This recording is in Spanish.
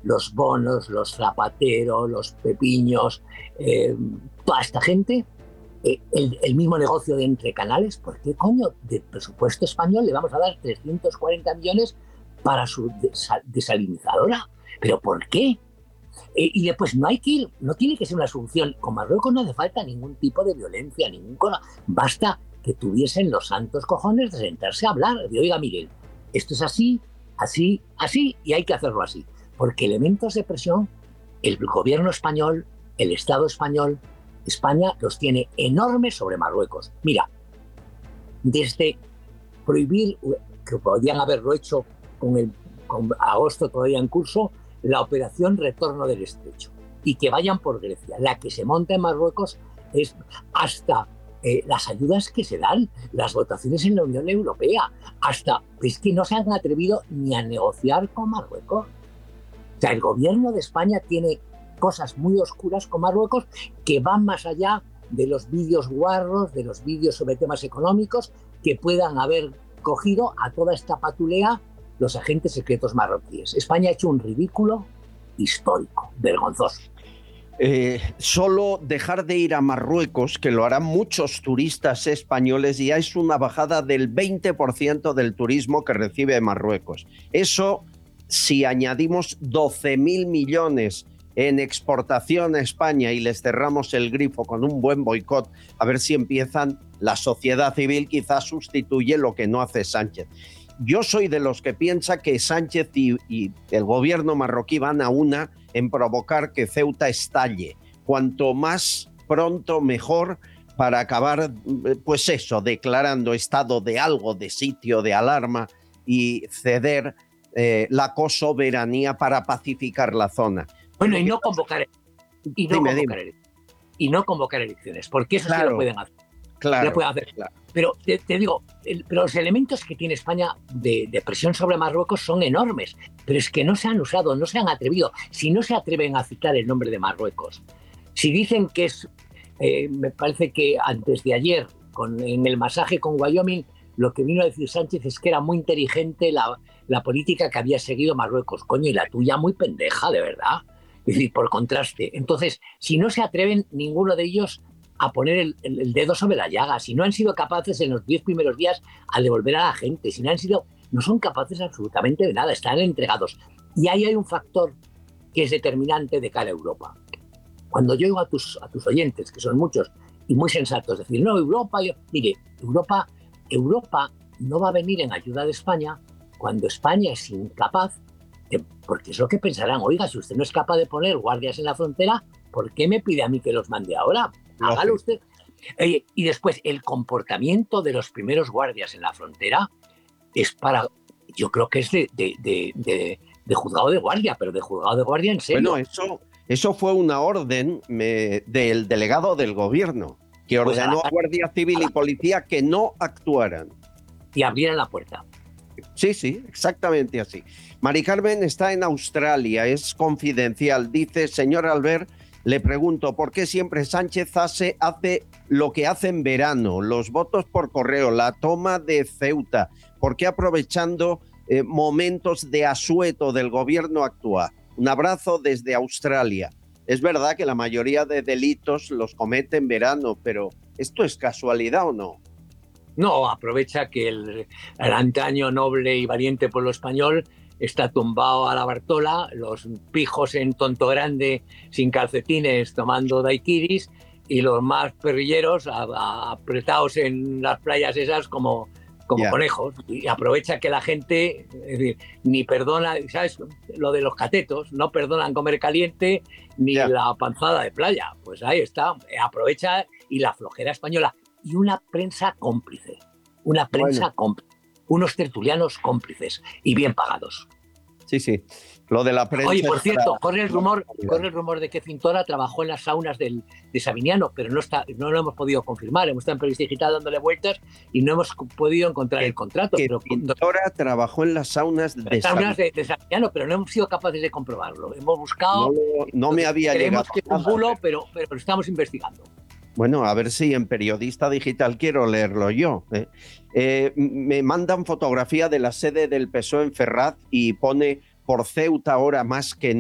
los Bonos, los Zapatero, los Pepiños, toda esta gente, el mismo negocio de entre canales. ¿Por qué coño del presupuesto español le vamos a dar 340 millones para su desalinizadora? ¿Pero por qué? Y después no tiene que ser una solución. Con Marruecos no hace falta ningún tipo de violencia, basta que tuviesen los santos cojones de sentarse a hablar. De, oiga, Miguel, esto es así, así, así, y hay que hacerlo así. Porque elementos de presión, el gobierno español, el Estado español, España los tiene enormes sobre Marruecos. Mira, desde prohibir, que podrían haberlo hecho con agosto todavía en curso, la operación Retorno del Estrecho, y que vayan por Grecia. La que se monta en Marruecos es hasta las ayudas que se dan, las votaciones en la Unión Europea, hasta es que no se han atrevido ni a negociar con Marruecos. O sea, el gobierno de España tiene cosas muy oscuras con Marruecos que van más allá de los vídeos guarros, de los vídeos sobre temas económicos que puedan haber cogido a toda esta patulea los agentes secretos marroquíes. España ha hecho un ridículo histórico, vergonzoso. Solo dejar de ir a Marruecos, que lo harán muchos turistas españoles, ya es una bajada del 20% del turismo que recibe Marruecos. Eso, si añadimos 12.000 millones en exportación a España y les cerramos el grifo con un buen boicot, a ver si empiezan, la sociedad civil quizás sustituye lo que no hace Sánchez. Yo soy de los que piensa que Sánchez y el gobierno marroquí van a una en provocar que Ceuta estalle. Cuanto más pronto, mejor, para acabar, pues eso, declarando estado de algo, de sitio de alarma y ceder la cosoberanía para pacificar la zona. Bueno, y no convocar elecciones, porque eso claro, sí lo pueden hacer. Claro, lo pueden hacer. Claro. Pero te digo, pero los elementos que tiene España de presión sobre Marruecos son enormes, pero es que no se han usado, no se han atrevido. Si no se atreven a citar el nombre de Marruecos, si dicen que es, me parece que antes de ayer, en el masaje con Wyoming, lo que vino a decir Sánchez es que era muy inteligente la política que había seguido Marruecos. Coño, y la tuya muy pendeja, de verdad. Es decir, por contraste. Entonces, si no se atreven ninguno de ellos a poner el dedo sobre la llaga, si no han sido capaces en los 10 primeros días a devolver a la gente, si no son capaces absolutamente de nada, están entregados. Y ahí hay un factor que es determinante de cara a Europa. Cuando yo oigo a tus oyentes, que son muchos y muy sensatos, decir, no, mire, Europa no va a venir en ayuda de España cuando España es incapaz, porque es lo que pensarán, oiga, si usted no es capaz de poner guardias en la frontera, ¿por qué me pide a mí que los mande ahora? Hágalo usted. Y después, el comportamiento de los primeros guardias en la frontera es yo creo que es de juzgado de guardia, pero de juzgado de guardia en serio. Bueno, eso fue una orden del delegado del gobierno, que ordenó a Guardia Civil y Policía que no actuaran. Y abrieran la puerta. Sí, exactamente así. Mari Carmen está en Australia, es confidencial. Dice, señor Albert, le pregunto, ¿por qué siempre Sánchez hace lo que hace en verano? Los votos por correo, la toma de Ceuta. ¿Por qué aprovechando momentos de asueto del gobierno actúa? Un abrazo desde Australia. Es verdad que la mayoría de delitos los comete en verano, pero ¿esto es casualidad o no? No, aprovecha que el antaño noble y valiente pueblo español está tumbado a la Bartola, los pijos en Tonto Grande sin calcetines tomando daiquiris y los más perrilleros apretados en las playas esas como conejos. Y aprovecha que la gente ni perdona, ¿sabes? Lo de los catetos, no perdonan comer caliente ni la panzada de playa. Pues ahí está, aprovecha, y la flojera española. Y una prensa cómplice, cómplice, unos tertulianos cómplices y bien pagados. Sí, lo de la prensa... Oye, por cierto, corre el rumor de que Cintora trabajó en las saunas de Sabiniano, pero no lo hemos podido confirmar. Hemos estado en Periodista Digital dándole vueltas y no hemos podido encontrar el contrato. Que Cintora trabajó en las saunas de Sabiniano, pero no hemos sido capaces de comprobarlo. Hemos buscado... No me había llegado. Que es un bulo, pero lo estamos investigando. Bueno, a ver si en Periodista Digital quiero leerlo yo. Me mandan fotografía de la sede del PSOE en Ferraz y pone por Ceuta ahora más que